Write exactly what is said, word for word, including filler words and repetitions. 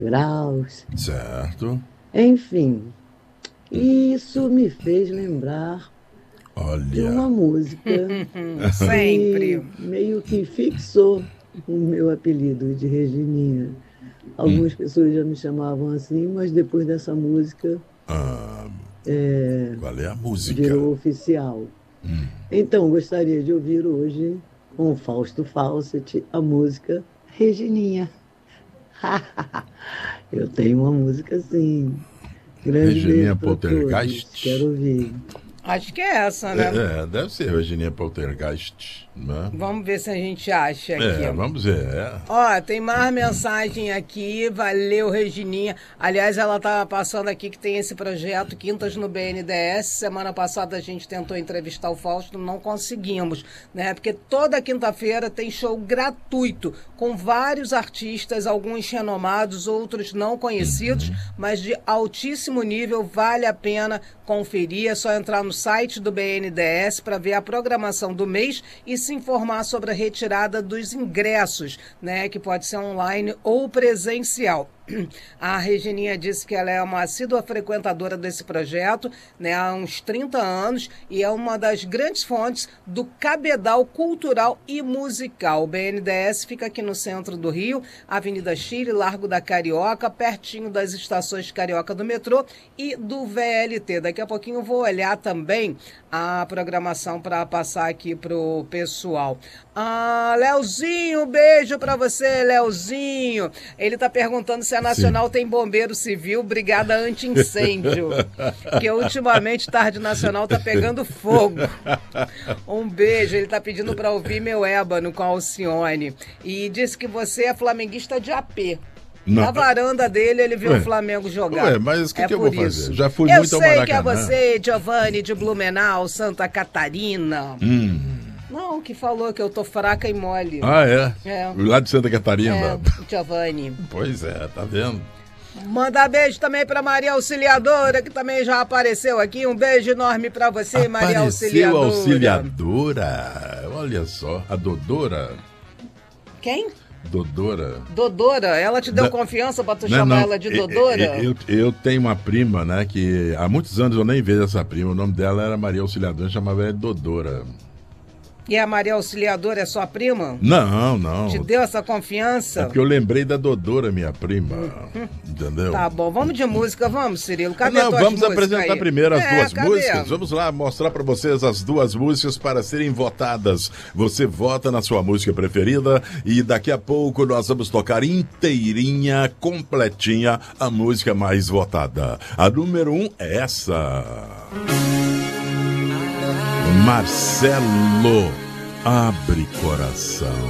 graus. Certo. Enfim, isso me fez lembrar de Olha. uma música Sempre. que meio que fixou o meu apelido de Regininha. Hum. Algumas pessoas já me chamavam assim, mas depois dessa música Ah, qual é a música? virou oficial. Então, gostaria de ouvir hoje, com Fausto Fawcett, a música Regininha. Eu tenho uma música assim. Grande Regininha beijo para todos. Poltergeist? Quero ouvir. Acho que é essa, né? É, é, deve ser Regininha Poltergeist, né? Vamos ver se a gente acha aqui. É, vamos ver. É. Ó, tem mais mensagem aqui. Valeu, Regininha. Aliás, ela tá passando aqui que tem esse projeto Quintas no B N D S. Semana passada a gente tentou entrevistar o Fausto, não conseguimos, né? Porque toda quinta-feira tem show gratuito com vários artistas, alguns renomados, outros não conhecidos, uhum. mas de altíssimo nível. Vale a pena conferir. É só entrar no site do B N D S para ver a programação do mês e se informar sobre a retirada dos ingressos, né, que pode ser online ou presencial. A Regininha disse que ela é uma assídua frequentadora desse projeto, né, há uns trinta anos, e é uma das grandes fontes do cabedal cultural e musical. O B N D S fica aqui no centro do Rio, Avenida Chile, Largo da Carioca, pertinho das estações Carioca do metrô e do V L T. Daqui a pouquinho eu vou olhar também a programação para passar aqui pro pessoal. Ah, Leozinho, beijo para você, Leozinho. Ele tá perguntando se a Nacional Sim. tem bombeiro civil, brigada anti-incêndio. Porque ultimamente Tarde Nacional tá pegando fogo. Um beijo, ele tá pedindo para ouvir Meu Ébano com a Alcione. E disse que você é flamenguista de A P. Não. Na varanda dele, ele viu ué, o Flamengo jogar. Ué, mas o que, é que eu vou isso. fazer? Já fui eu muito ao Maracanã. Eu sei que é você, Giovanni de Blumenau, Santa Catarina. Hum. Não, que falou que eu tô fraca e mole. Ah, é? É. Lá de Santa Catarina. É, Giovanni. Pois é, tá vendo? Mandar beijo também pra Maria Auxiliadora, que também já apareceu aqui. Um beijo enorme pra você, apareceu Maria Auxiliadora. Auxiliadora. Olha só, a Dodora. Quem? Dodora. Dodora? Ela te deu não, confiança pra tu não, chamar não, ela de Dodora? Eu, eu, eu tenho uma prima, né, que há muitos anos eu nem vejo essa prima. O nome dela era Maria Auxiliadora, eu chamava ela de Dodora. E a Maria Auxiliadora é sua prima? Não, não. Te deu essa confiança? É porque eu lembrei da Dodora, minha prima. Uhum. Entendeu? Tá bom, vamos de música, vamos, Cirilo. Cadê Não, tuas vamos apresentar aí? primeiro as é, duas cadê? músicas. Vamos lá mostrar para vocês as duas músicas para serem votadas. Você vota na sua música preferida e daqui a pouco nós vamos tocar inteirinha, completinha, a música mais votada. A número um é essa. Marcelo, Abre Coração.